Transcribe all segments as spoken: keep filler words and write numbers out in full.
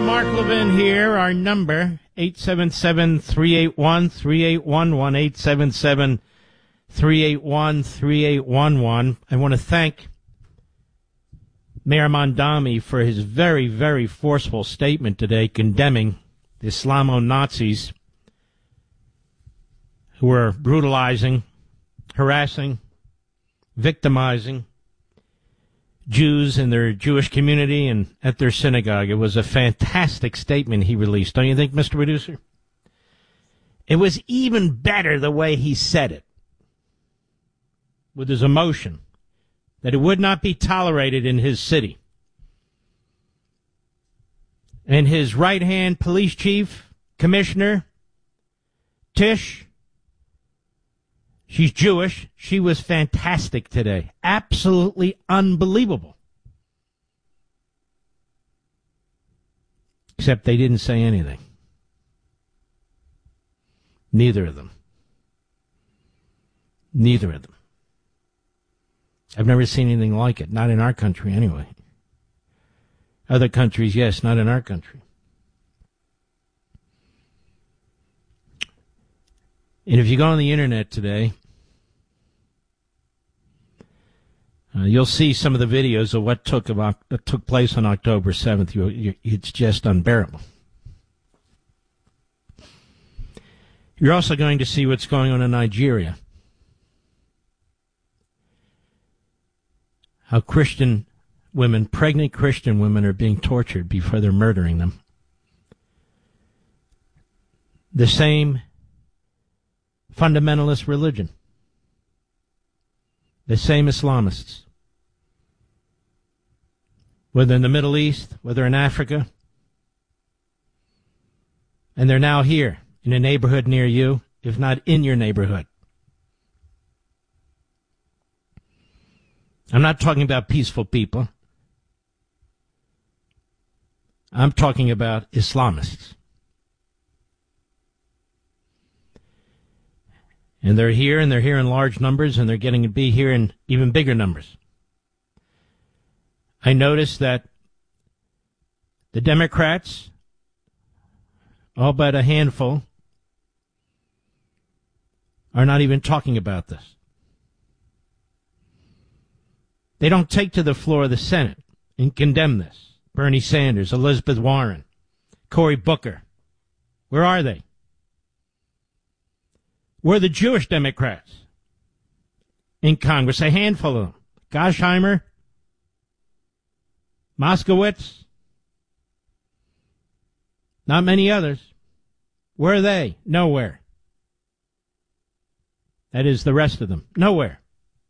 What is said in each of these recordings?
Mark Levin here. Our number, eight seven seven, three eight one, three eight one one, eight seven seven, three eight one, three eight one one. I want to thank Mayor Mondami for his very, very forceful statement today condemning the Islamo-Nazis who are brutalizing, harassing, victimizing Jews in their Jewish community and at their synagogue. It was a fantastic statement he released. Don't you think, Mister Producer? It was even better the way he said it, with his emotion, that it would not be tolerated in his city. And his right-hand police chief, Commissioner Tish, she's Jewish. She was fantastic today. Absolutely unbelievable. Except they didn't say anything. Neither of them. Neither of them. I've never seen anything like it. Not in our country, anyway. Other countries, yes, not in our country. And if you go on the internet today, uh, you'll see some of the videos of what took about uh, took place on October seventh. You, you, it's just unbearable. You're also going to see what's going on in Nigeria. How Christian women, pregnant Christian women, are being tortured before they're murdering them. The same fundamentalist religion. The same Islamists. Whether in the Middle East, whether in Africa. And they're now here in a neighborhood near you, if not in your neighborhood. I'm not talking about peaceful people. I'm talking about Islamists. And they're here, and they're here in large numbers, and they're getting to be here in even bigger numbers. I noticed that the Democrats, all but a handful, are not even talking about this. They don't take to the floor of the Senate and condemn this. Bernie Sanders, Elizabeth Warren, Cory Booker. Where are they? Where are the Jewish Democrats in Congress? A handful of them. Gasheimer, Moskowitz, not many others. Where are they? Nowhere. That is the rest of them. Nowhere.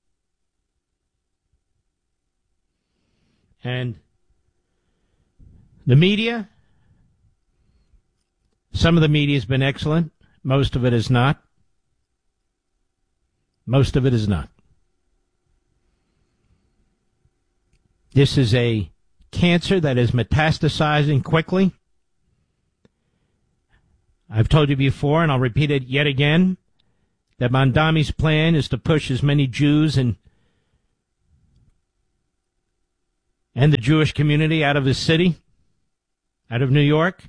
And the media, some of the media has been excellent. Most of it is not. Most of it is not. This is a cancer that is metastasizing quickly. I've told you before, and I'll repeat it yet again, that Mondami's plan is to push as many Jews and and the Jewish community out of his city, out of New York,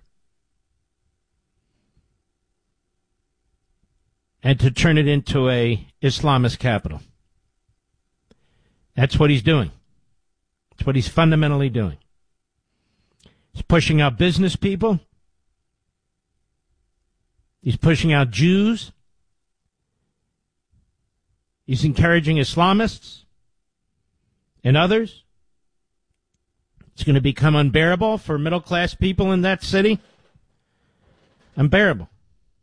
and to turn it into a Islamist capital. That's what he's doing. That's what he's fundamentally doing. He's pushing out business people. He's pushing out Jews. He's encouraging Islamists and others. It's going to become unbearable for middle-class people in that city. Unbearable.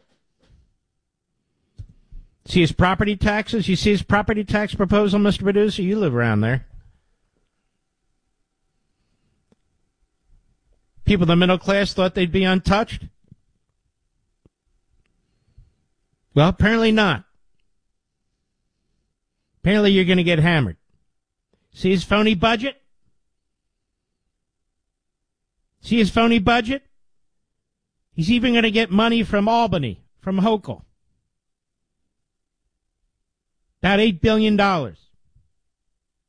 See his property taxes? You see his property tax proposal, Mister Producer? You live around there. People in the middle class thought they'd be untouched. Well, apparently not. Apparently you're going to get hammered. See his phony budget? See his phony budget? He's even going to get money from Albany, from Hochul. About eight billion dollars.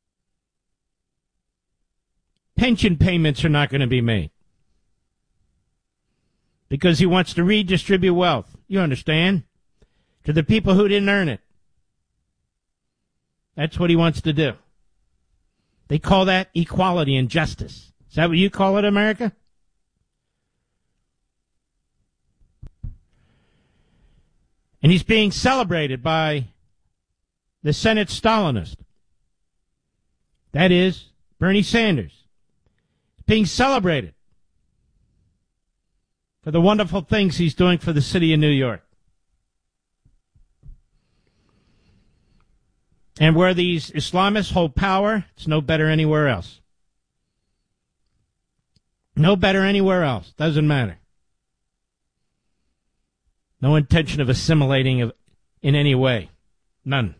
Pension payments are not going to be made. because he wants to redistribute wealth. You understand? To the people who didn't earn it. That's what he wants to do. They call that equality and justice. Is that what you call it, America? And he's being celebrated by the Senate Stalinist. That is Bernie Sanders. Being celebrated for the wonderful things he's doing for the city of New York. And where these Islamists hold power, it's no better anywhere else. No better anywhere else. Doesn't matter. No intention of assimilating in any way. None.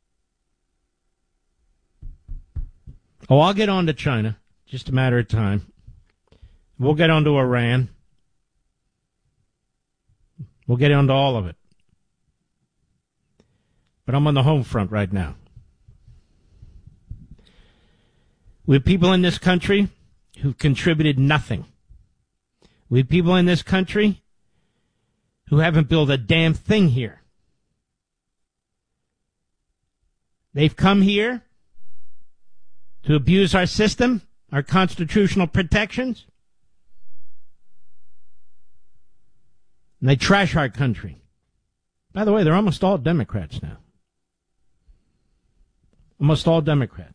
Oh, I'll get on to China. Just a matter of time. We'll get on to Iran. We'll get on to all of it. But I'm on the home front right now. We have people in this country who've contributed nothing. We have people in this country who haven't built a damn thing here. They've come here to abuse our system, our constitutional protections, and they trash our country. By the way, they're almost all Democrats now. Almost all Democrats.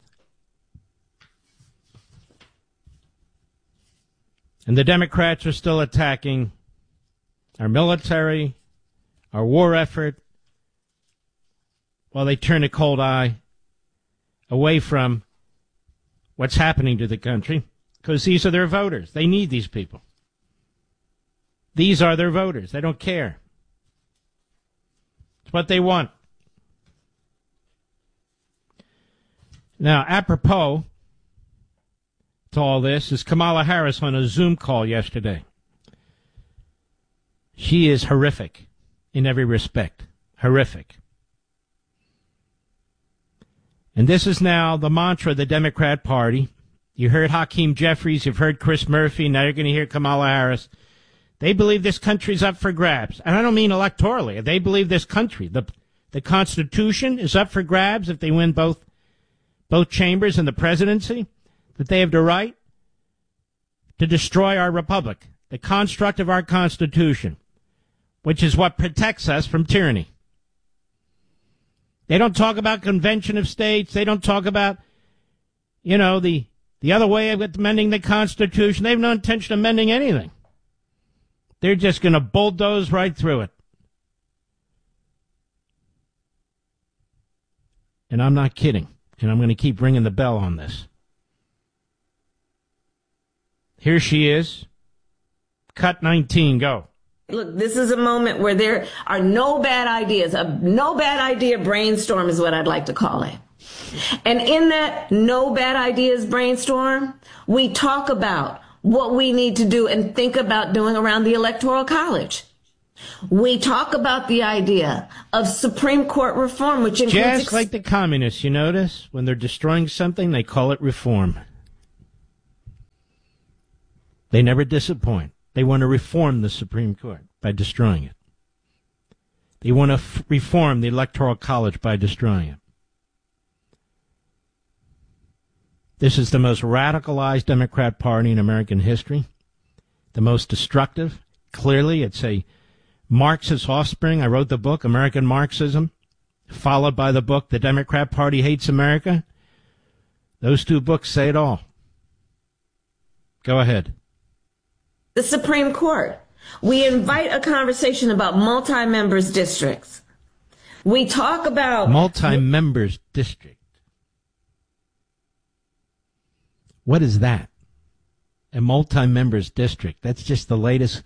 And the Democrats are still attacking our military, our war effort, while they turn a cold eye away from what's happening to the country, because these are their voters. They need these people. These are their voters. They don't care. It's what they want. Now, apropos to all this is Kamala Harris on a Zoom call yesterday. She is horrific in every respect. Horrific. And this is now the mantra of the Democrat Party. You heard Hakeem Jeffries, you've heard Chris Murphy, now you're going to hear Kamala Harris. They believe this country's up for grabs. And I don't mean electorally. They believe this country, the the Constitution is up for grabs if they win both both chambers in the presidency, that they have the right to destroy our republic, the construct of our Constitution, which is what protects us from tyranny. They don't talk about convention of states. They don't talk about, you know, the, the other way of amending the Constitution. They have no intention of amending anything. They're just going to bulldoze right through it. And I'm not kidding. And I'm going to keep ringing the bell on this. Here she is. Cut nineteen, go. Look, this is a moment where there are no bad ideas. A no bad idea brainstorm is what I'd like to call it. And in that no bad ideas brainstorm, we talk about what we need to do and think about doing around the Electoral College. We talk about the idea of Supreme Court reform, which includes... Just ex- like the communists, you notice? When they're destroying something, they call it reform. They never disappoint. They want to reform the Supreme Court by destroying it. They want to f- reform the Electoral College by destroying it. This is the most radicalized Democrat Party in American history, the most destructive. Clearly, it's a Marxist offspring. I wrote the book, American Marxism, followed by the book, The Democrat Party Hates America. Those two books say it all. Go ahead. The Supreme Court. We invite a conversation about multi-members districts. We talk about... Multi-members district. What is that? A multi-members district. That's just the latest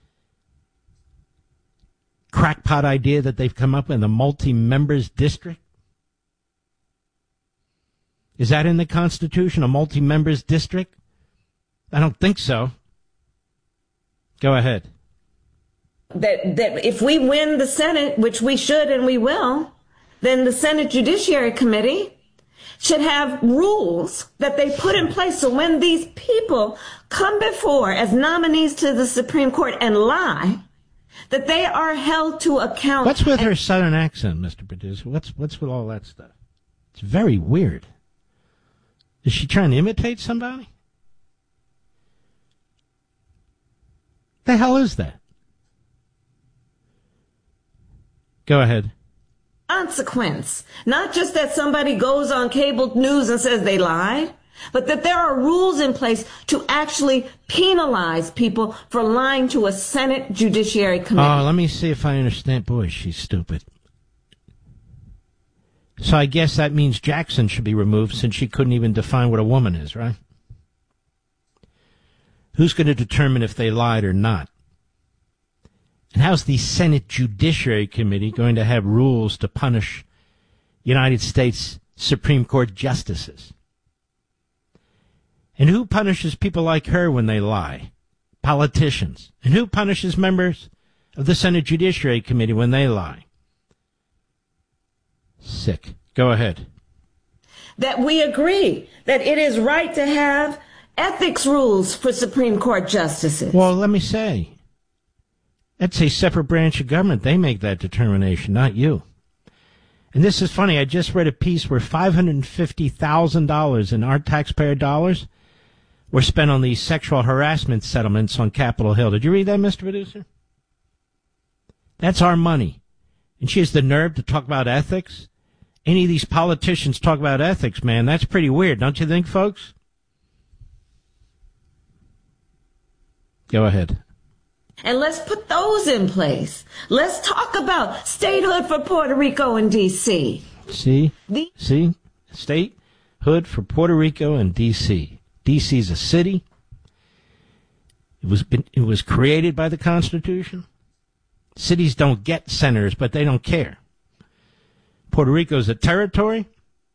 crackpot idea that they've come up with, a multi-members district. Is that in the Constitution, a multi-members district? I don't think so. Go ahead. That that if we win the Senate, which we should and we will, then the Senate Judiciary Committee should have rules that they put in place so when these people come before as nominees to the Supreme Court and lie, that they are held to account. What's with her southern accent, Mister Producer? What's what's with all that stuff? It's very weird. Is she trying to imitate somebody? The hell is that? Go ahead. Consequence. Not just that somebody goes on cable news and says they lied, but that there are rules in place to actually penalize people for lying to a Senate Judiciary Committee. Oh, let me see if I understand. Boy, she's stupid. So I guess that means Jackson should be removed since she couldn't even define what a woman is, right? Who's going to determine if they lied or not? And how's the Senate Judiciary Committee going to have rules to punish United States Supreme Court justices? And who punishes people like her when they lie? Politicians. And who punishes members of the Senate Judiciary Committee when they lie? Sick. Go ahead. That we agree that it is right to have ethics rules for Supreme Court justices. Well, let me say, that's a separate branch of government. They make that determination, not you. And this is funny. I just read a piece where five hundred fifty thousand dollars in our taxpayer dollars were spent on these sexual harassment settlements on Capitol Hill. Did you read that, Mister Producer? That's our money. And she has the nerve to talk about ethics? Any of these politicians talk about ethics, man. That's pretty weird, don't you think, folks? Go ahead. And let's put those in place. Let's talk about statehood for Puerto Rico and D C. See? The- See? Statehood for Puerto Rico and D C. D C is a city. It was been, it was created by the Constitution. Cities don't get senators, but they don't care. Puerto Rico is a territory.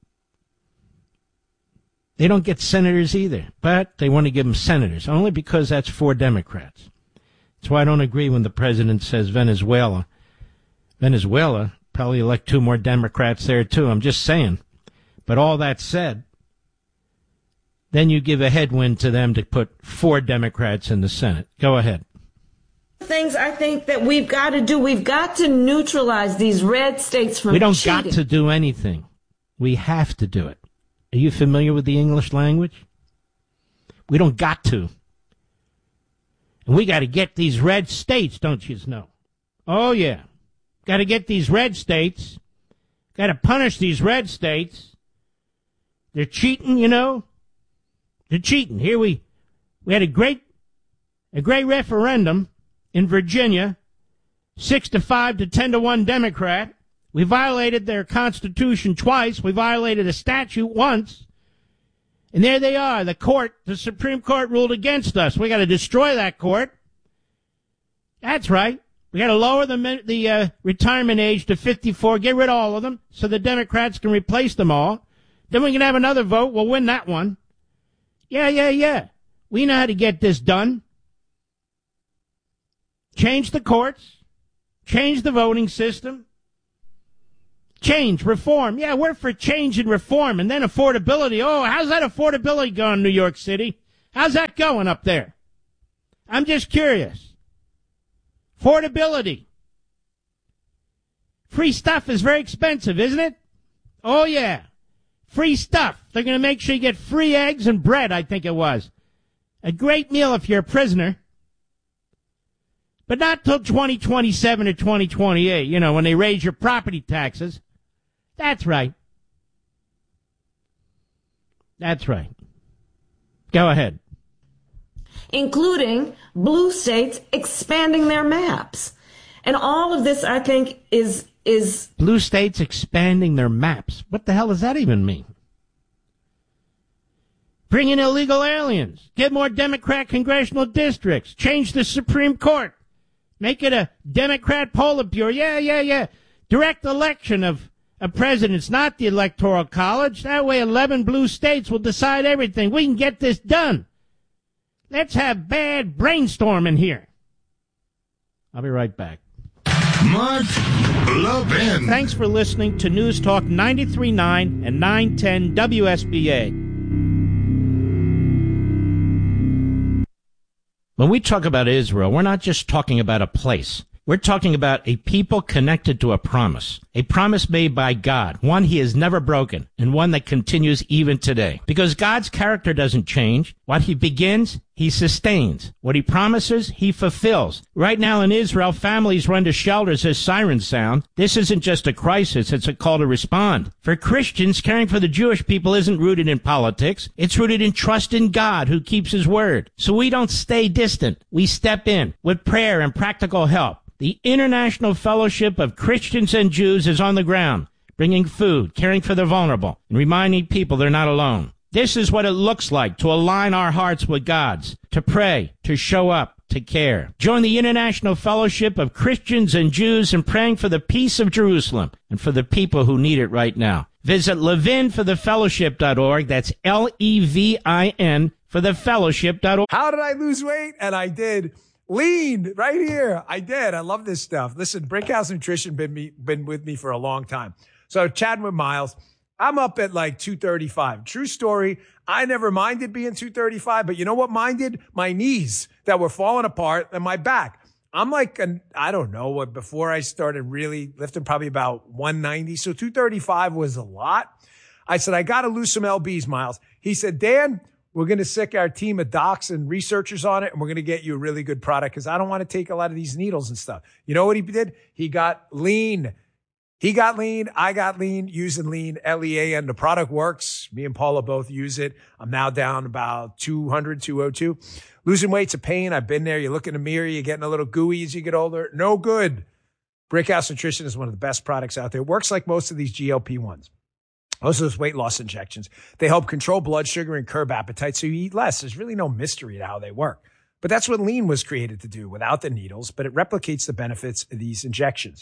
They don't get senators either, but they want to give them senators, only because that's for Democrats. That's why I don't agree when the president says Venezuela. Venezuela, probably elect two more Democrats there, too. I'm just saying. But all that said, then you give a headwind to them to put four Democrats in the Senate. Go ahead. Things I think that we've got to do. We've got to neutralize these red states from We don't cheating. got to do anything. We have to do it. Are you familiar with the English language? We don't got to. And we got to get these red states, don't you know? Oh, yeah. Got to get these red states. Got to punish these red states. They're cheating, you know? They're cheating. Here we we had a great a great referendum in Virginia, six to five to ten to one Democrat. We violated their Constitution twice. We violated a statute once. And there they are. The court, the Supreme Court ruled against us. We got to destroy that court. That's right. We got to lower the the uh, retirement age to fifty-four, get rid of all of them so the Democrats can replace them all. Then we can have another vote. We'll win that one. Yeah, yeah, yeah. We know how to get this done. Change the courts. Change the voting system. Change, reform. Yeah, we're for change and reform. And then affordability. Oh, how's that affordability going in New York City? How's that going up there? I'm just curious. Affordability. Free stuff is very expensive, isn't it? Oh, yeah. Free stuff. They're going to make sure you get free eggs and bread, I think it was. A great meal if you're a prisoner. But not till twenty twenty-seven or twenty twenty-eight, you know, when they raise your property taxes. That's right. That's right. Go ahead. Including blue states expanding their maps. And all of this, I think, is is blue states expanding their maps. What the hell does that even mean? Bring in illegal aliens. Get more Democrat congressional districts. Change the Supreme Court. Make it a Democrat Politburo. Yeah, yeah, yeah. Direct election of, of presidents, not the Electoral College. That way eleven blue states will decide everything. We can get this done. Let's have bad brainstorming here. I'll be right back. Mark Levin. Thanks for listening to News Talk ninety-three point nine and nine ten W S B A. When we talk about Israel, we're not just talking about a place. We're talking about a people connected to a promise, a promise made by God, one he has never broken, and one that continues even today. Because God's character doesn't change. What he begins, he sustains. What he promises, he fulfills. Right now in Israel, families run to shelters as sirens sound. This isn't just a crisis, it's a call to respond. For Christians, caring for the Jewish people isn't rooted in politics. It's rooted in trust in God who keeps his word. So we don't stay distant. We step in with prayer and practical help. The International Fellowship of Christians and Jews is on the ground, bringing food, caring for the vulnerable, and reminding people they're not alone. This is what it looks like to align our hearts with God's, to pray, to show up, to care. Join the International Fellowship of Christians and Jews in praying for the peace of Jerusalem and for the people who need it right now. Visit levin for the fellowship dot org. That's L E V I N for the fellowship dot org. How did I lose weight? And I did. Lean right here. I did. I love this stuff. Listen, Brickhouse Nutrition been me, been with me for a long time. So chatting with Miles, I'm up at like two thirty-five. True story. I never minded being two thirty-five, but you know what minded? My knees that were falling apart and my back. I'm like, an, I don't know what, before I started really lifting, probably about one ninety. So two thirty-five was a lot. I said, I got to lose some L Bs, Miles. He said, Dan, we're going to sick our team of docs and researchers on it, and we're going to get you a really good product because I don't want to take a lot of these needles and stuff. You know what he did? He got lean. He got lean. I got lean using lean, L E A N. The product works. Me and Paula both use it. I'm now down about two hundred, two oh two. Losing weight's a pain. I've been there. You look in the mirror. You're getting a little gooey as you get older. No good. Brickhouse Nutrition is one of the best products out there. It works like most of these G L P ones. Most of those weight loss injections. They help control blood sugar and curb appetite so you eat less. There's really no mystery to how they work. But that's what lean was created to do without the needles, but it replicates the benefits of these injections.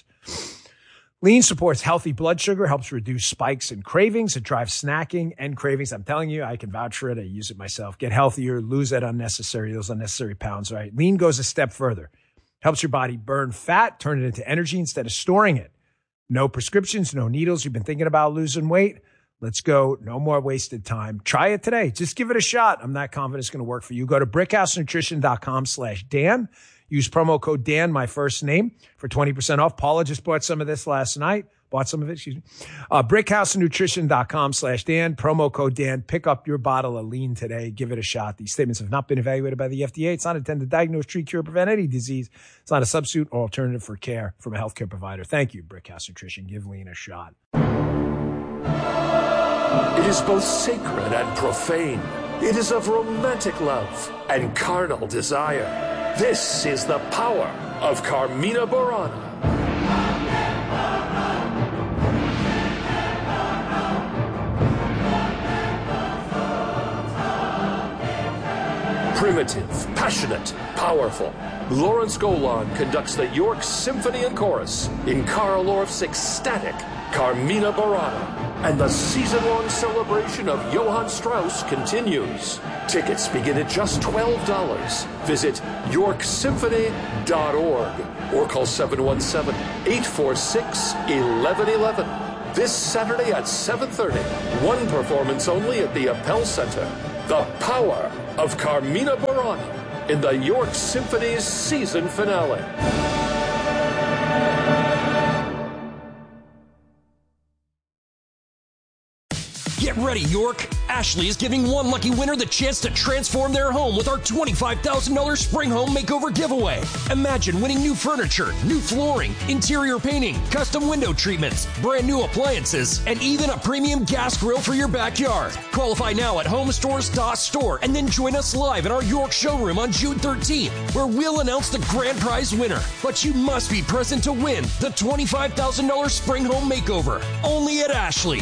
Lean supports healthy blood sugar, helps reduce spikes and cravings. It drives snacking and cravings. I'm telling you, I can vouch for it. I use it myself. Get healthier, lose that unnecessary, those unnecessary pounds, right? Lean goes a step further. Helps your body burn fat, turn it into energy instead of storing it. No prescriptions, no needles. You've been thinking about losing weight? Let's go. No more wasted time. Try it today. Just give it a shot. I'm not confident it's going to work for you. Go to brickhousenutrition.com slash Dan. Use promo code Dan, my first name, for twenty percent off. Paula just bought some of this last night. Bought some of it, excuse me. Uh, brickhousenutrition.com slash Dan. Promo code Dan. Pick up your bottle of lean today. Give it a shot. These statements have not been evaluated by the F D A. It's not intended to diagnose, treat, cure, prevent any disease. It's not a substitute or alternative for care from a healthcare provider. Thank you, Brickhouse Nutrition. Give lean a shot. It is both sacred and profane. It is of romantic love and carnal desire. This is the power of Carmina Burana. Primitive, passionate, powerful. Lawrence Golan conducts the York Symphony and Chorus in Carl Orff's ecstatic Carmina Burana. And the season-long celebration of Johann Strauss continues. Tickets begin at just twelve dollars. Visit york symphony dot org or call seven one seven, eight four six, one one one one. This Saturday at seven thirty, one performance only at the Appel Center. The power of Carmina Burana in the York Symphony's season finale. Get ready, York! Ashley is giving one lucky winner the chance to transform their home with our twenty-five thousand dollars Spring Home Makeover giveaway. Imagine winning new furniture, new flooring, interior painting, custom window treatments, brand new appliances, and even a premium gas grill for your backyard. Qualify now at home stores dot store and then join us live in our York showroom on June thirteenth, where we'll announce the grand prize winner. But you must be present to win the twenty-five thousand dollars Spring Home Makeover, only at Ashley.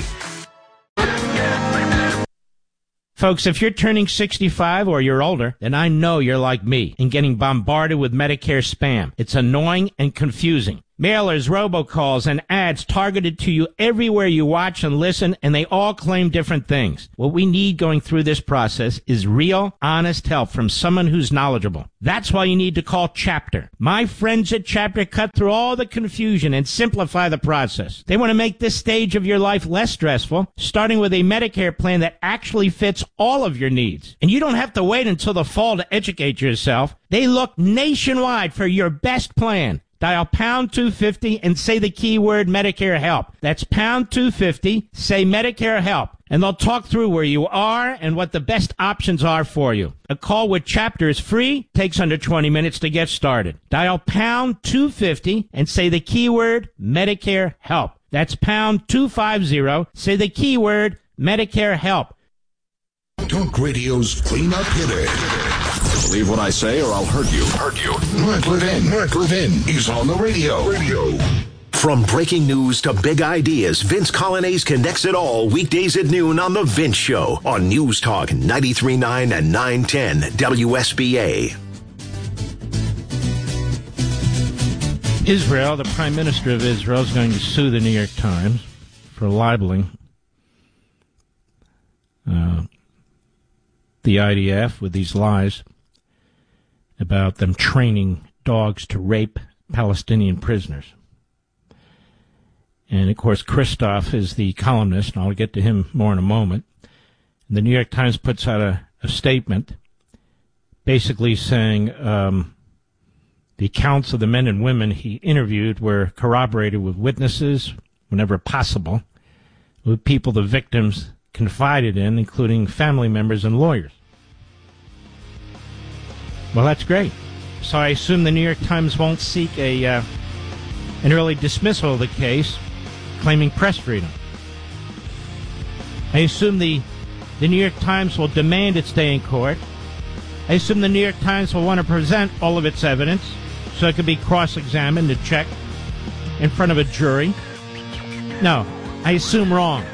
Folks, if you're turning sixty-five or you're older, then I know you're like me and getting bombarded with Medicare spam. It's annoying and confusing. Mailers, robocalls, and ads targeted to you everywhere you watch and listen, and they all claim different things. What we need going through this process is real, honest help from someone who's knowledgeable. That's why you need to call Chapter. My friends at Chapter cut through all the confusion and simplify the process. They want to make this stage of your life less stressful, starting with a Medicare plan that actually fits all of your needs. And you don't have to wait until the fall to educate yourself. They look nationwide for your best plan. Dial pound two fifty and say the keyword Medicare help. That's pound two fifty, say Medicare help, and they'll talk through where you are and what the best options are for you. A call with Chapter is free, takes under twenty minutes to get started. Dial pound two fifty and say the keyword Medicare help. That's pound two fifty, say the keyword Medicare help. Talk Radio's cleanup hitter. Believe what I say or I'll hurt you. Hurt you. Mark Levin. Mark Levin. He's on the radio. Radio. From breaking news to big ideas, Vince Colonnese connects it all weekdays at noon on The Vince Show on News Talk ninety-three point nine and nine ten W S B A. Israel, the Prime Minister of Israel, is going to sue the New York Times for libeling uh, the I D F with these lies about them training dogs to rape Palestinian prisoners. And, of course, Christoph is the columnist, and I'll get to him more in a moment. And the New York Times puts out a, a statement basically saying um, the accounts of the men and women he interviewed were corroborated with witnesses whenever possible, with people the victims confided in, including family members and lawyers. Well, that's great. So I assume the New York Times won't seek a uh, an early dismissal of the case, claiming press freedom. I assume the, the New York Times will demand its day in court. I assume the New York Times will want to present all of its evidence so it can be cross-examined and checked in front of a jury. No, I assume wrong.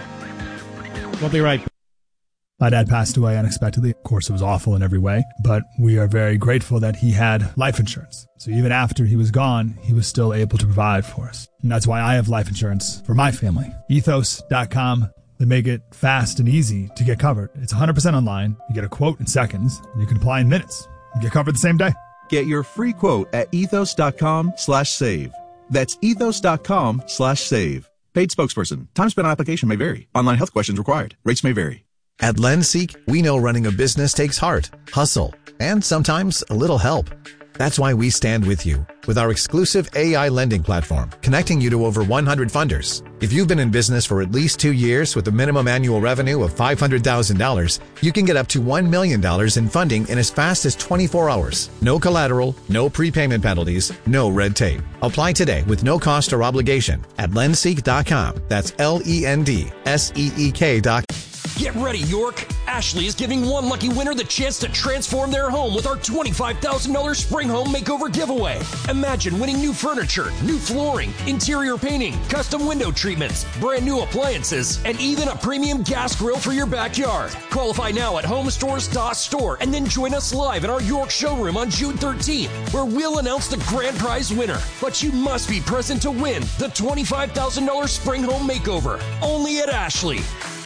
We'll be right back. My dad passed away unexpectedly. Of course, it was awful in every way, but we are very grateful that he had life insurance. So even after he was gone, he was still able to provide for us. And that's why I have life insurance for my family. ethos dot com. They make it fast and easy to get covered. It's one hundred percent online. You get a quote in seconds, and you can apply in minutes. You get covered the same day. Get your free quote at ethos dot com slash save. That's ethos dot com slash save. Paid spokesperson. Time spent on application may vary. Online health questions required. Rates may vary. At LendSeek, we know running a business takes heart, hustle, and sometimes a little help. That's why we stand with you with our exclusive A I lending platform, connecting you to over one hundred funders. If you've been in business for at least two years with a minimum annual revenue of five hundred thousand dollars, you can get up to one million dollars in funding in as fast as twenty-four hours. No collateral, no prepayment penalties, no red tape. Apply today with no cost or obligation at lendseek dot com. That's L E N D S E E K dot com. Get ready, York! Ashley is giving one lucky winner the chance to transform their home with our twenty-five thousand dollars Spring Home Makeover giveaway. Imagine winning new furniture, new flooring, interior painting, custom window treatments, brand new appliances, and even a premium gas grill for your backyard. Qualify now at homestores dot store and then join us live in our York showroom on June thirteenth, where we'll announce the grand prize winner. But you must be present to win the twenty-five thousand dollars Spring Home Makeover, only at Ashley.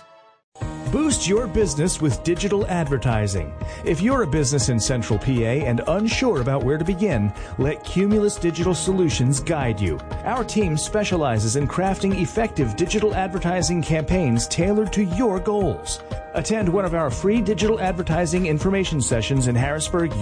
Boost your business with digital advertising. If you're a business in Central P A and unsure about where to begin, let Cumulus Digital Solutions guide you. Our team specializes in crafting effective digital advertising campaigns tailored to your goals. Attend one of our free digital advertising information sessions in Harrisburg,